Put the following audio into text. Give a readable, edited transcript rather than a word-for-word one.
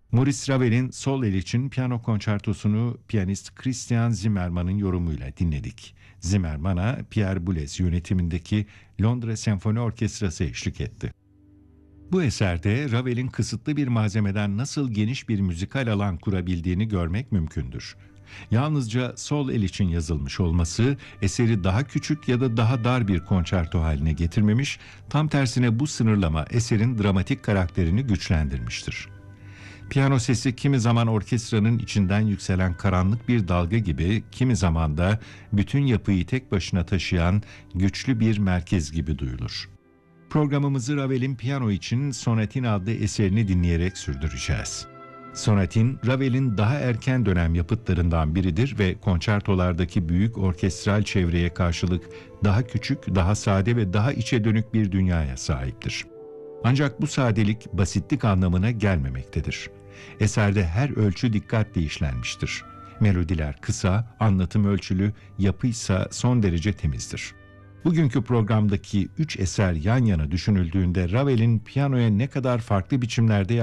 Maurice Ravel'in Sol El için piyano konçertosunu piyanist Christian Zimmermann'ın yorumuyla dinledik. Zimmermann'a Pierre Boulez yönetimindeki Londra Senfoni Orkestrası eşlik etti. Bu eserde Ravel'in kısıtlı bir malzemeden nasıl geniş bir müzikal alan kurabildiğini görmek mümkündür. Yalnızca sol el için yazılmış olması eseri daha küçük ya da daha dar bir konçerto haline getirmemiş, tam tersine bu sınırlama eserin dramatik karakterini güçlendirmiştir. Piyano sesi kimi zaman orkestranın içinden yükselen karanlık bir dalga gibi, kimi zaman da bütün yapıyı tek başına taşıyan güçlü bir merkez gibi duyulur. Programımızı Ravel'in piyano için Sonatin adlı eserini dinleyerek sürdüreceğiz. Sonatin, Ravel'in daha erken dönem yapıtlarından biridir ve konçertolardaki büyük orkestral çevreye karşılık daha küçük, daha sade ve daha içe dönük bir dünyaya sahiptir. Ancak bu sadelik basitlik anlamına gelmemektedir. Eserde her ölçü dikkatle işlenmiştir. Melodiler kısa, anlatım ölçülü, yapıysa son derece temizdir. Bugünkü programdaki 3 eser yan yana düşünüldüğünde Ravel'in piyanoya ne kadar farklı biçimlerde